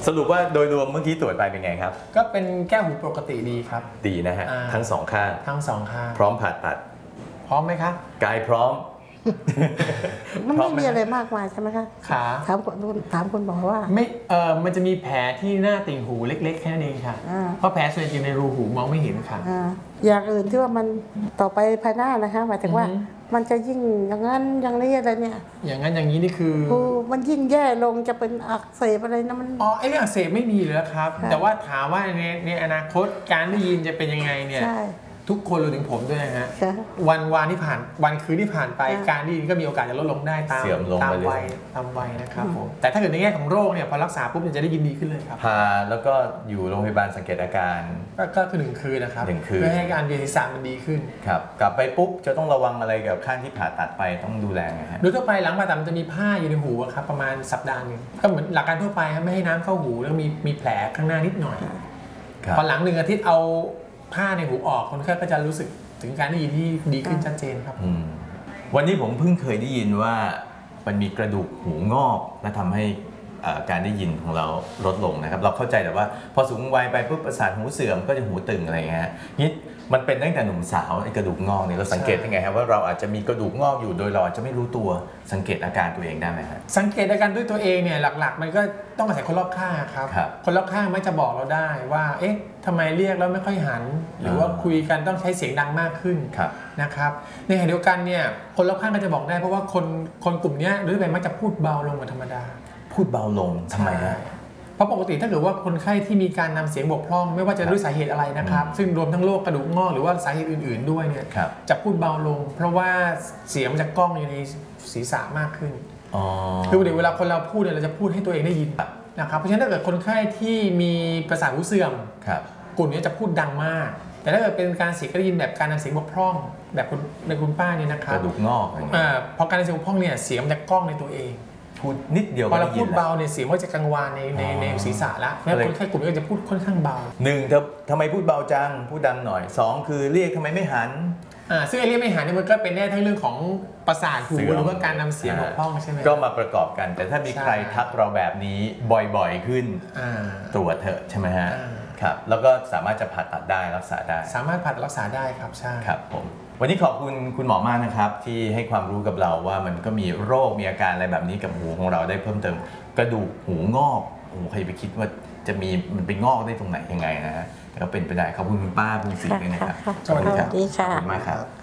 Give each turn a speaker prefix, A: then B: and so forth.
A: สรุปว่าโดยรวมเมื่อกี้ตรวจไปเป็นไงครับ
B: ก็เป็นแก้วหูปกติดีครับ
A: ดีนะฮะทั้งสองข้าง
B: ทั้งสองข้าง
A: พร้อมผ่าตัด
B: พร้อมไหมครับ
A: กายพร้อม
C: มันไม่มีอะไรมากมายใช่ไหมคะ
B: ขา
C: ถามคนบอกว่า
B: ไม่มันจะมีแผลที่หน้าติ่งหูเล็กๆแค่นั้นเองค่ะเพราะแผลส่วนใหญ่ในรูหูมองไม่เห็นค่ะ
C: อย่างอื่นที่ว่ามันต่อไปภายหน้านะคะหมายถึงว่ามันจะยิ่งอย่างนั้นอย่างนี้อะไรเนี่ย
B: อย่างนั้นอย่างนี้นี่คือ
C: มันยิ่งแย่ลงจะเป็นอักเสบอะไรนะมัน
B: ไอ้เรื่องอักเสบไม่มีเลยครับแต่ว่าถามว่าในอนาคตการได้ยินจะเป็นยังไงเนี่ยทุกคนรวมถึงผมด้วยนะฮะวันที่ผ่านวันคืนที่ผ่านไปการได้ยินก็มีโอกาสจะลดลงได้ตามวัยนะครับผมแต่ถ้าเกิดในแง่ของโรคเนี่ยพอรักษาปุ๊บจะได้ยินดีขึ้นเลยครับ
A: พาแล้วก็อยู่โรงพยาบาลสังเกตอาการ
B: ก็คือ1 คืนนะครับเพื่อให้การเวียนศีรษะมันดีขึ้น
A: ครับกลับไปปุ๊บจะต้องระวังอะไรกับข้างที่ผ่าตัดไปต้องดูแลไงฮะ
B: โดยทั่วไปหลังผ่าตัดมันจะมีผ้าอยู่ในหูครับประมาณสัปดาห์นึงก็เหมือนหลักการทั่วไปไม่ให้น้ำเข้าหูแล้วมีแผลข้างหน้านิดหน่อยพอหลัง1 อาทิตย์เอาผ้าในหูออกคนไข้ก็จะรู้สึกถึงการได้ยินที่ดีขึ้นชัดเจนครับ
A: วันนี้ผมเพิ่งเคยได้ยินว่ามันมีกระดูกหูงอกและทำให้การได้ยินของเราลดลงนะครับเราเข้าใจแต่ว่าพอสูงวัยไปปุ๊บประสาทหูเสื่อมก็จะหูตึงอะไรเงี้ยนี่มันเป็นตั้งแต่หนุ่มสาวไอ้กระดูกงอกเนี่ยเราสังเกตยังไงครับว่าเราอาจจะมีกระดูกงอกอยู่โดยเราอาจจะไม่รู้ตัวสังเกตอาการตัวเองได้ไหมครับ
B: สังเกตอาการด้วยตัวเองเนี่ยหลักๆมันก็ต้องอาศัยคนรอบข้างครับคนรอบข้างไม่จะบอกเราได้ว่าเอ๊ะทำไมเรียกแล้วไม่ค่อยหันหรือว่าคุยกันต้องใช้เสียงดังมากขึ้นนะครับในขณะเดียวกันเนี่ยคนรอบข้างก็จะบอกได้เพราะว่าคนกลุ่มนี้โดยทั่วไปมักจะพูดเบาลงกว่าธรรมดา
A: พูดเบาลงทำไมฮะ
B: เพราะปกติถ้าเกิดว่าคนไข้ที่มีการนำเสียงบกพร่องไม่ว่าจะด้วยสาเหตุอะไรนะครับซึ่งรวมทั้งโรคกระดูกงอกหรือว่าสาเหตุอื่นๆด้วยเนี่ยจะพูดเบาลงเพราะว่าเสียงมันจะก้องอยู่ในศีรษะมากขึ้นคือเวลาคนเราพูดเนี่ยเราจะพูดให้ตัวเองได้ยินนะครับเพราะฉะนั้นถ้าเกิดคนไข้ที่มีประสาทหูเสื่อมกลุ่มนี้จะพูดดังมากแต่ถ้าเกิดเป็นการเสียงได้ยินแบบการนำเสียงบกพร่องแบบคุณป้าเนี่ยนะครับ
A: กระดูกงอก
B: พอการนำเสียงบกพร่องเนี่ยเสียงมันจะก้องในตัวเอง
A: พูดนิดเดียว
B: พอเราพูดเบาเนี่ยเสียงก็จะกังวานในศีรษะแล้วแล้วคนไข้กลุ่มนี้ก็จะพูดค่อนข้างเบา
A: 1ทำไมพูดเบาจังพูดดังหน่อย2คือเรียกทำไมไม่หัน
B: ซึ่งไอ้เรียกไม่หันเนี่ยมันก็เป็นได้ทั้งเรื่องของประสาทหูหรือว่าการนำเสียงบกพร่องใช่ไหม
A: ก็มาประกอบกันแต่ถ้ามีใครทักเราแบบนี้บ่อยๆขึ้นตรวจเถอะใช่ไหมฮะครับแล้วก็สามารถจะผ่าตัดได้รักษาได้
B: สามารถผ่าตัดรักษาได้ครับใช่
A: ครับผมวันนี้ขอบคุณคุณหมอมากนะครับที่ให้ความรู้กับเราว่ามันก็มีโรคมีอาการอะไรแบบนี้กับหูของเราได้เพิ่มเติมกระดูกหูงอกโอ้ใครไปคิดว่าจะมีมันไปงอกได้ตรงไหนยังไงนะฮะก็เป็นไปได้ขอบคุณคุณป้าบุญศรีด้วยนะครับ
C: สวัสดีค่ะ
A: ขอบคุณมากครับ